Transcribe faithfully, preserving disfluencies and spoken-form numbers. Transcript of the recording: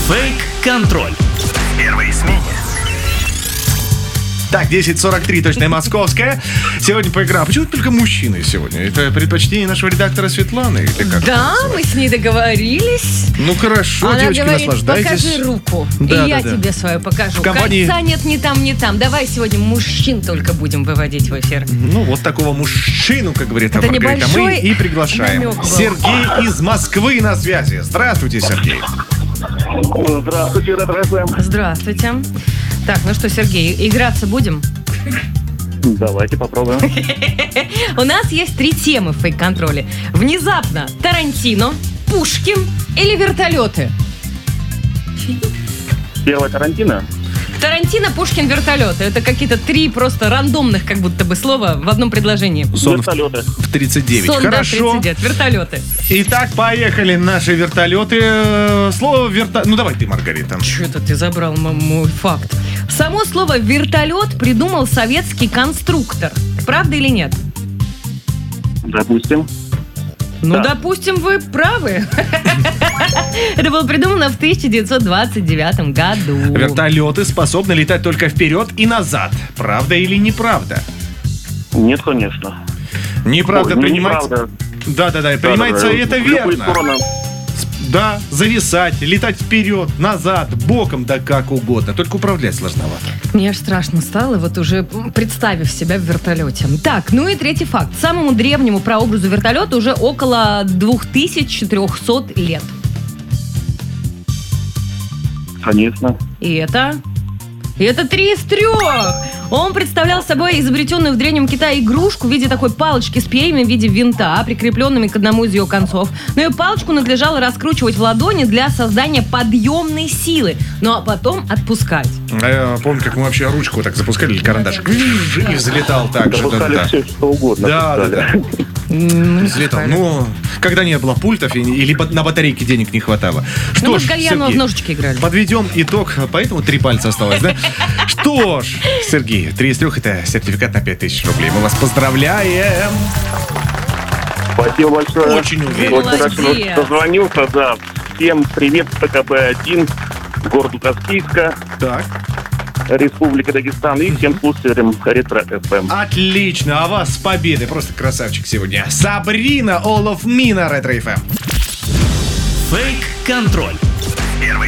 Фейк-контроль. В первой смене. Так, десять сорок три, точная московская. Сегодня поиграем. Почему только мужчины сегодня? Это предпочтение нашего редактора Светланы? Или как да, мы с ней договорились. Ну хорошо, Она девочки, говорит, наслаждайтесь. покажи руку, да, и да, я да. тебе свою покажу. В компании... Кольца нет ни там, ни там. Давай сегодня мужчин только будем выводить в эфир. Ну, вот такого мужчину, как говорит Это Маргарита, мы и небольшой приглашаем. намек был. Сергей из Москвы на связи. Здравствуйте, Сергей. Здравствуйте, Ретро-ФМ. Здравствуйте. Так, ну что, Сергей, играться будем? Давайте попробуем. У нас есть три темы в фейк-контроле. Внезапно Тарантино, Пушкин или вертолеты? Первая Тарантино. Тарантино, Пушкин, вертолеты. Это какие-то три просто рандомных как будто бы слова в одном предложении. Сон Вертолеты. в тридцать девять. Сон, да, Хорошо. тридцать девять. Вертолеты. Итак, поехали наши вертолеты. Слово верто... Ну, давай ты, Маргарита. Что-то ты забрал м- мой факт. Само слово «вертолет» придумал советский конструктор. Правда или нет? Допустим. Ну, Да. допустим, вы правы. Это было придумано в тысяча девятьсот двадцать девятом году. Вертолеты способны летать только вперед и назад. Правда или неправда? Нет, конечно. Неправда, Ой, ну, принимается... неправда. Да-да-да, принимается Да-да-да. это В любую верно. сторону. Да, зависать, летать вперед, назад, боком, да как угодно. Только управлять сложновато. Мне аж страшно стало, вот уже представив себя в вертолете. Так, ну и третий факт. Самому древнему прообразу вертолета уже около две тысячи триста лет. Конечно. И это... И это три из трех! Он представлял собой изобретенную в Древнем Китае игрушку в виде такой палочки с перьями в виде винта, прикрепленными к одному из ее концов. Но и палочку надлежало раскручивать в ладони для создания подъемной силы, ну а потом отпускать. А я помню, как мы вообще ручку так запускали, или карандашик, и взлетал так же. Допускали Да, все, что угодно. да, да, да. М, Взлетал. Ну, когда не было пультов и- или бат- на батарейке денег не хватало. Ну, Что мы ж, с Гальяновым в Сергей, ножички играли. подведем итог, поэтому три пальца осталось, да? Что ж, Сергей, три из трех — это сертификат на пять тысяч рублей. Мы вас поздравляем. Спасибо большое. Очень уверен. Очень хорошо, Молодец. что дозвонился, да. Всем привет, ПКБ один, городу Каспийска, Так. Республика Дагестан и всем слушателям Ретро-ФМ. Отлично, а вас с победой. Просто красавчик сегодня. Сабрина All of Me на Ретро эф эм. Фейк-контроль. В первой